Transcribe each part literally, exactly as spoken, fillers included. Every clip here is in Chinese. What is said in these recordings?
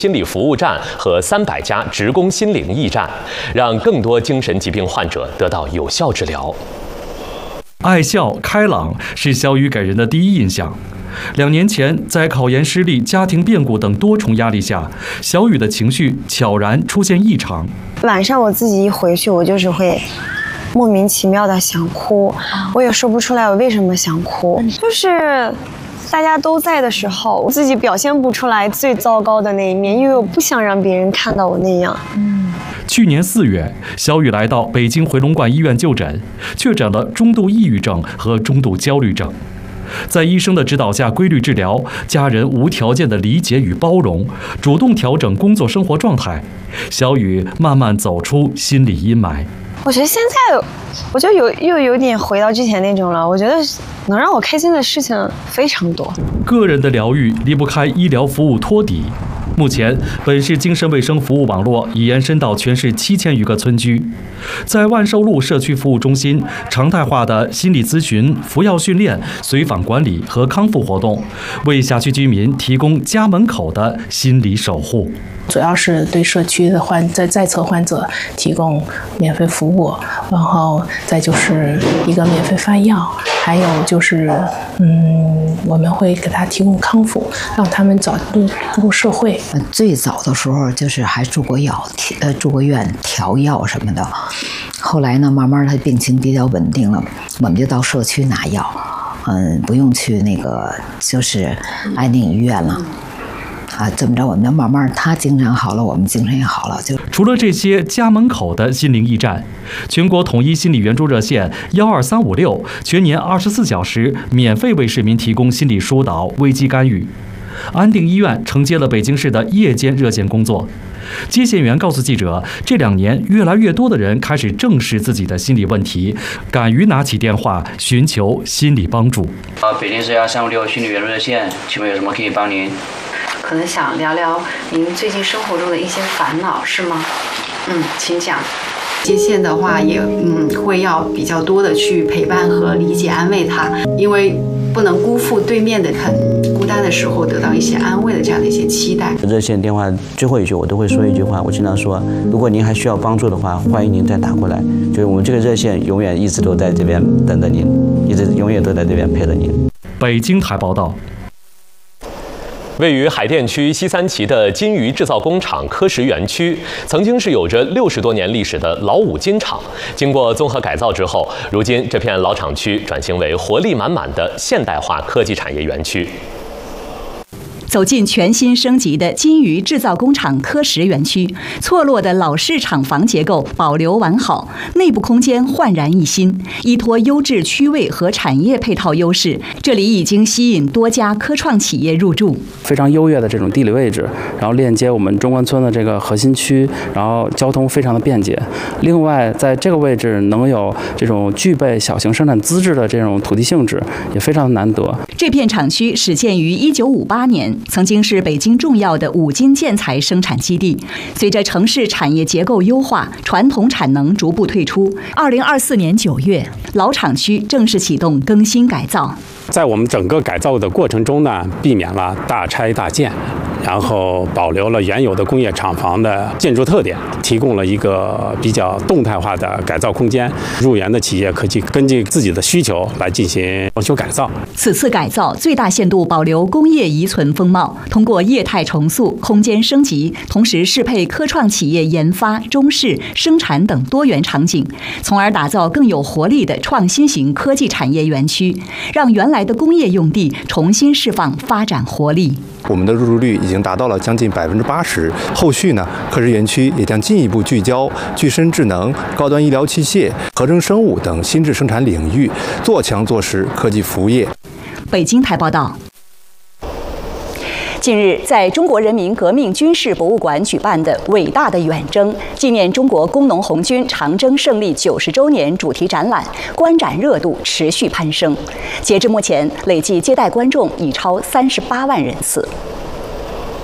心理服务站和三百家职工心灵驿站，让更多精神疾病患者得到有效治疗。 爱笑开朗是小雨给人的第一印象。两年前，在考研失利、家庭变故等多重压力下，小雨的情绪悄然出现异常。 晚上我自己一回去，我就是会莫名其妙的想哭，我也说不出来我为什么想哭，就是大家都在的时候，我自己表现不出来最糟糕的那一面，因为我不想让别人看到我那样。 嗯。去年四月，小雨来到北京回龙观医院就诊，确诊了中度抑郁症和中度焦虑症。在医生的指导下规律治疗，家人无条件的理解与包容，主动调整工作生活状态，小雨慢慢走出心理阴霾。 我觉得现在，我就有又有点回到之前那种了。我觉得能让我开心的事情非常多。 个人的疗愈离不开医疗服务托底。目前，本市精神卫生服务网络已延伸到全市七千余个村居。在万寿路社区服务中心，常态化的心理咨询、服药训练、随访管理和康复活动，为辖区居民提供家门口的心理守护。 主要是对社区的患在在册患者提供免费服务，然后再就是一个免费发药，还有就是嗯，我们会给他提供康复，让他们早入入社会。 最早的时候就是还住过药，呃，住过院调药什么的。后来呢，慢慢他病情比较稳定了，我们就到社区拿药，嗯，不用去那个就是安定医院了。啊，怎么着？我们就慢慢，他精神好了，我们精神也好了。就除了这些家门口的心灵驿站，全国统一心理援助热线幺二三五六全年二十四小时免费为市民提供心理疏导、危机干预。安定医院承接了北京市的夜间热线工作。接线员告诉记者，这两年越来越多的人开始正视自己的心理问题，敢于拿起电话寻求心理帮助。 啊，北京市幺三五六心理援助热线，请问有什么可以帮您？ 可能想聊聊您最近生活中的一些烦恼，是吗？嗯，请讲。 接线的话也嗯会要比较多的去陪伴和理解安慰他，因为不能辜负对面的很孤单的时候得到一些安慰的这样的一些期待。 热线电话最后一句我都会说一句话，我经常说，如果您还需要帮助的话，欢迎您再打过来。就是我们这个热线永远一直都在这边等着您，一直永远都在这边陪着您。 北京台报道。 位于海淀区西三旗的金鱼制造工厂科石园区，曾经是有着六十多年历史的老五金厂。经过综合改造之后，如今这片老厂区转型为活力满满的现代化科技产业园区。 走进全新升级的金鱼制造工厂科石园区，错落的老式厂房结构保留完好，内部空间焕然一新。依托优质区位和产业配套优势，这里已经吸引多家科创企业入驻。 非常优越的这种地理位置，然后链接我们中关村的这个核心区，然后交通非常的便捷。另外，在这个位置能有这种具备小型生产资质的这种土地性质，也非常难得。 这片厂区始建于一九五八年。曾经是北京重要的五金建材生产基地，随着城市产业结构优化，传统产能逐步退出。二零二四年九月，老厂区正式启动更新改造。 在我们整个改造的过程中呢，避免了大拆大建，然后保留了原有的工业厂房的建筑特点，提供了一个比较动态化的改造空间。入园的企业可以根据自己的需求来进行装修改造。 此次改造最大限度保留工业遗存风貌，通过业态重塑、空间升级，同时适配科创企业研发、中试、生产等多元场景，从而打造更有活力的创新型科技产业园区，让原来的工业用地重新释放发展活力。 我们的入住率已经达到了将近百分之八十。后续呢，科石园区也将进一步聚焦具身智能、高端医疗器械、合成生物等新质生产领域，做强做实科技服务业。 北京台报道。近日，在中国人民革命军事博物馆举办的“伟大的远征”纪念中国工农红军长征胜利九十周年主题展览，观展热度持续攀升。截至目前，累计接待观众已超三十八万人次。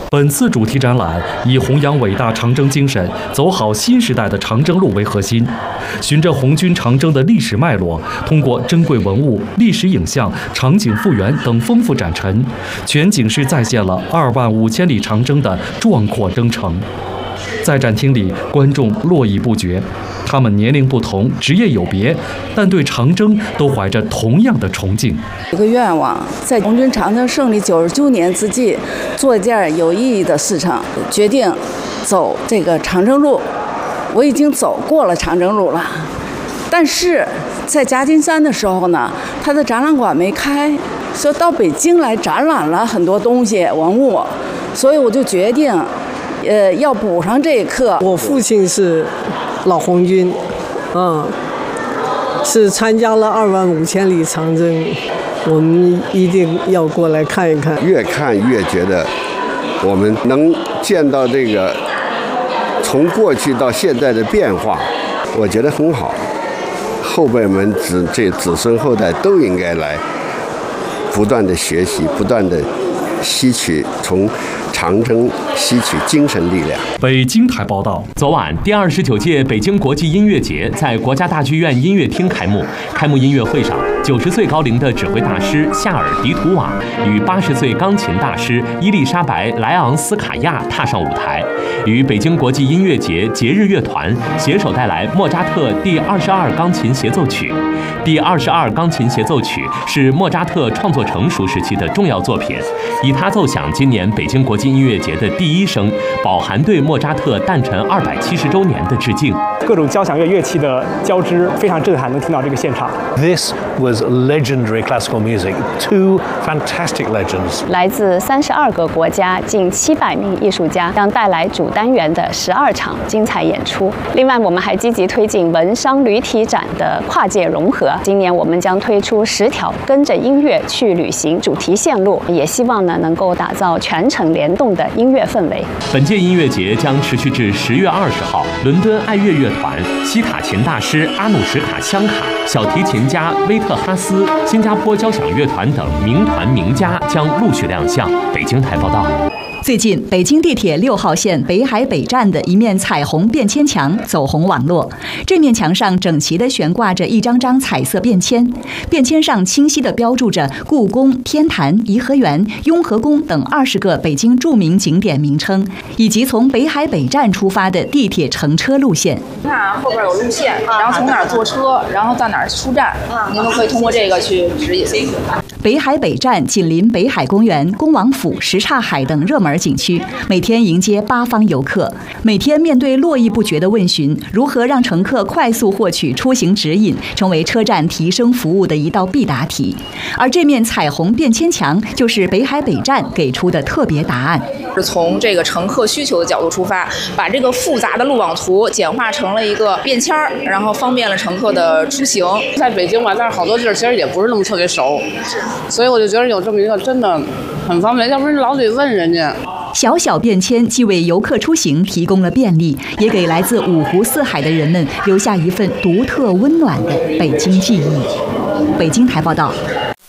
本次主题展览以弘扬伟大长征精神，走好新时代的长征路为核心，循着红军长征的历史脉络，通过珍贵文物、历史影像、场景复原等丰富展陈，全景式再现了二万五千里长征的壮阔征程。在展厅里，观众络绎不绝，他们年龄不同，职业有别，但对长征都怀着同样的崇敬。 有个愿望，在红军长征胜利九十周年之际，做一件有意义的事情，决定走这个长征路。我已经走过了长征路了，但是在夹金山的时候呢，它的展览馆没开，所以到北京来展览了很多东西文物，所以我就决定，呃，要补上这一课。 我父亲是老红军，嗯，是参加了二万五千里长征，我们一定要过来看一看。 越看越觉得，我们能见到这个从过去到现在的变化，我觉得很好。后辈们子这子孙后代都应该来，不断的学习，不断的吸取从长征吸取精神力量。 北京台报道， 昨晚第二十九届北京国际音乐节在国家大剧院音乐厅开幕。开幕音乐会上，九十岁高龄的指挥大师夏尔迪图瓦与八十岁钢琴大师伊丽莎白莱昂斯卡亚踏上舞台，与北京国际音乐节节日乐团携手带来莫扎特第二十二钢琴协奏曲。第二十二钢琴协奏曲是莫扎特创作成熟时期的重要作品，以他奏响今年北京国际音乐节的第一声，饱含对莫扎特诞辰二百七十周年的致敬。 各种交响乐乐器的交织非常震撼，能听到这个现场。 This was legendary classical music. Two fantastic legends. 来自三十二个国家，近七百名艺术家将带来主单元的十二场精彩演出。另外，我们还积极推进文商旅体展的跨界融合。今年我们将推出十条跟着音乐去旅行主题线路，也希望呢能够打造全程联动的音乐氛围。 本届音乐节将持续至十月二十号，伦敦爱乐乐团、西塔琴大师阿努什卡香卡、小提琴家威特哈斯、新加坡交响乐团等名团名家将陆续亮相。北京台报道。 最近，北京地铁六号线北海北站的一面彩虹便签墙走红网络。这面墙上整齐地悬挂着一张张彩色便签，便签上清晰地标注着故宫、天坛、颐和园、雍和宫等二十个北京著名景点名称，以及从北海北站出发的地铁乘车路线。 你看啊，后边有路线，然后从哪儿坐车，然后到哪儿出站，您都可以通过这个去指引。 北海北站紧邻北海公园、恭王府、什刹海等热门景区，每天迎接八方游客。每天面对络绎不绝的问询，如何让乘客快速获取出行指引，成为车站提升服务的一道必答题。而这面彩虹便签墙就是北海北站给出的特别答案。 是从这个乘客需求的角度出发，把这个复杂的路网图简化成了一个便签儿，然后方便了乘客的出行。 在北京吧，但是好多地儿其实也不是那么特别熟，所以我就觉得有这么一个真的很方便，要不然老得问人家。 小小便签既为游客出行提供了便利，也给来自五湖四海的人们留下一份独特温暖的北京记忆。北京台报道。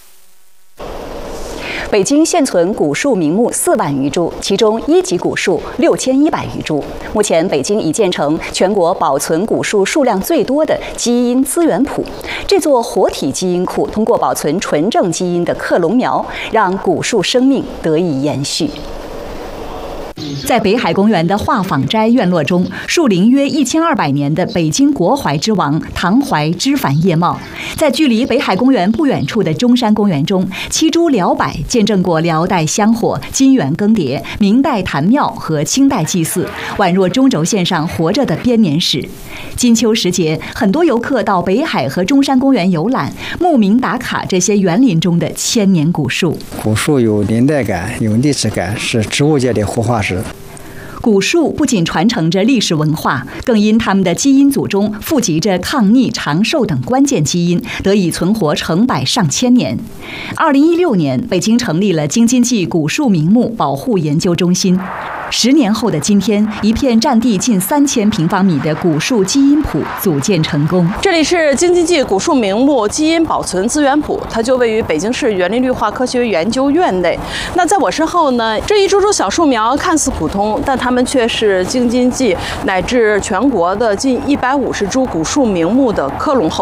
北京现存古树名木四万余株，其中一级古树六千一百余株。目前，北京已建成全国保存古树数量最多的基因资源库。这座活体基因库通过保存纯正基因的克隆苗，让古树生命得以延续。在北海公园的画舫斋院落中，树龄约一千二百年的北京国槐之王唐槐枝繁叶茂。在距离北海公园不远处的中山公园中，七株辽柏见证过辽代香火、金元更迭、明代坛庙和清代祭祀，宛若中轴线上活着的编年史。金秋时节，很多游客到北海和中山公园游览，慕名打卡这些园林中的千年古树。 古树有年代感，有历史感，是植物界的活化石。 古树不仅传承着历史文化，更因它们的基因组中富集着抗逆、长寿等关键基因，得以存活成百上千年。二零一六年，北京成立了京津冀古树名木保护研究中心。 十年后的今天，一片占地近三千平方米的古树基因谱组建成功。 这里是京津冀古树名木基因保存资源谱，它就位于北京市园林绿化科学研究院内。那在我身后呢，这一株株小树苗看似普通，但它们却是京津冀乃至全国的近一百五十株古树名木的科隆后。